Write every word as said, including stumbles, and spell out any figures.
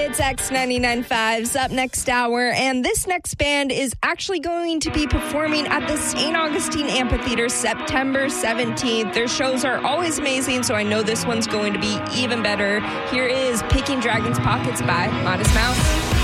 It's X ninety-nine point five's Up Next Hour, and this next band is actually going to be performing at the Saint Augustine Amphitheater September seventeenth. Their shows are always amazing, so I know this one's going to be even better. Here is Picking Dragons' Pockets by Modest Mouse.